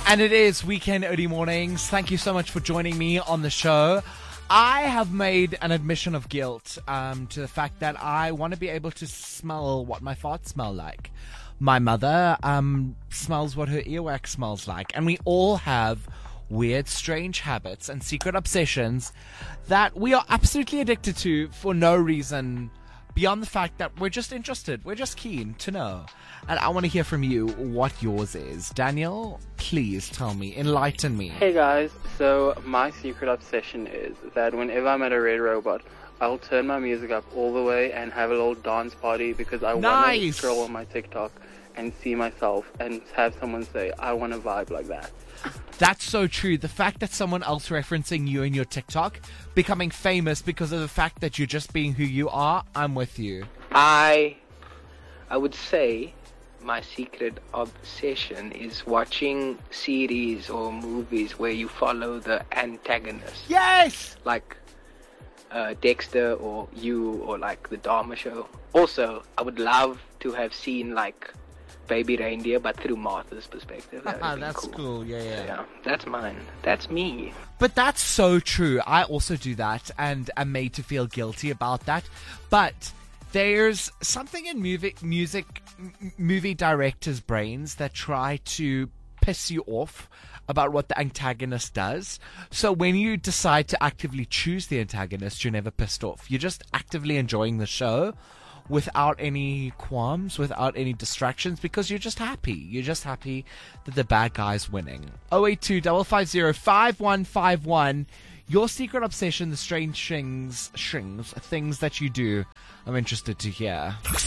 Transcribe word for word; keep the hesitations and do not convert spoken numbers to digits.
And it is Weekend Early Mornings. Thank you so much for joining me on the show. I have made an admission of guilt um, to the fact that I want to be able to smell what my farts smell like. My mother um, smells what her earwax smells like. And we all have weird, strange habits and secret obsessions that we are absolutely addicted to for no reason beyond the fact that we're just interested. We're just keen to know. And I want to hear from you what yours is. Daniel, please tell me. Enlighten me. Hey guys, so my secret obsession is that whenever I'm at a Red Robot, I'll turn my music up all the way and have a little dance party because I Nice. want to scroll on my TikTok and see myself and have someone say, I want to vibe like that. That's so true. The fact that someone else referencing you in your TikTok becoming famous because of the fact that you're just being who you are, I'm with you. I I would say my secret obsession is watching series or movies where you follow the antagonist. Yes! Like uh, Dexter or You or like the Dharma Show. Also, I would love to have seen like Baby Reindeer, but through Martha's perspective. That would've been That's cool. cool. Yeah, yeah. So, yeah, that's mine. That's me. But that's so true. I also do that and am made to feel guilty about that. But there's something in music, music, m- movie directors' brains that try to piss you off about what the antagonist does. So when you decide to actively choose the antagonist, you're never pissed off. You're just actively enjoying the show without any qualms, without any distractions, because you're just happy. You're just happy that the bad guy's winning. oh eight two, five five zero, five one five one. Your secret obsession, the strange things, things, things that you do. I'm interested to hear.